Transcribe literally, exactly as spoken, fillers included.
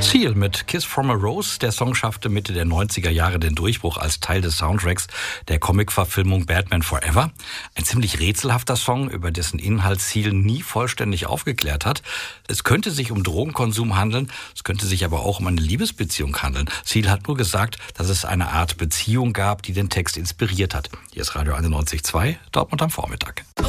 Seal mit Kiss from a Rose. Der Song schaffte Mitte der neunziger Jahre den Durchbruch als Teil des Soundtracks der Comic-Verfilmung Batman Forever. Ein ziemlich rätselhafter Song, über dessen Inhalt Seal nie vollständig aufgeklärt hat. Es könnte sich um Drogenkonsum handeln, es könnte sich aber auch um eine Liebesbeziehung handeln. Seal hat nur gesagt, dass es eine Art Beziehung gab, die den Text inspiriert hat. Hier ist Radio einundneunzig Komma zwei, Dortmund am Vormittag.